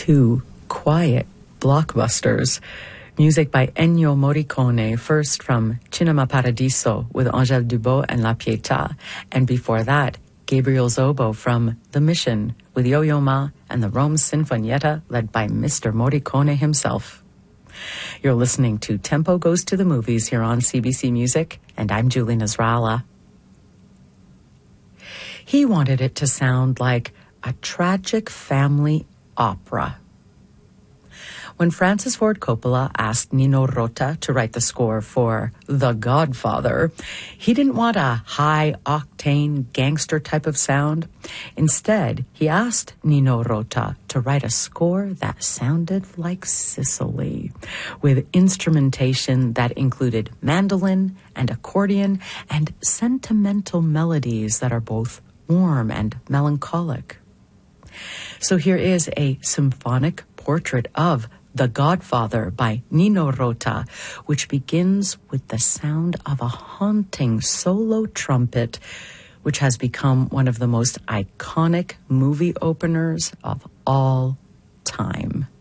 two quiet blockbusters. Music by Ennio Morricone, first from Cinema Paradiso with Angèle Dubot and La Pietà, and before that, Gabriel Zobo from The Mission with Yo-Yo Ma and the Rome Sinfonietta led by Mr. Morricone himself. You're listening to Tempo Goes to the Movies here on CBC Music, and I'm Julie Nasrallah. He wanted it to sound like a tragic family opera. When Francis Ford Coppola asked Nino Rota to write the score for The Godfather, he didn't want a high-octane gangster type of sound. Instead, he asked Nino Rota to write a score that sounded like Sicily, with instrumentation that included mandolin and accordion and sentimental melodies that are both warm and melancholic. So here is a symphonic portrait of The Godfather by Nino Rota, which begins with the sound of a haunting solo trumpet, which has become one of the most iconic movie openers of all time.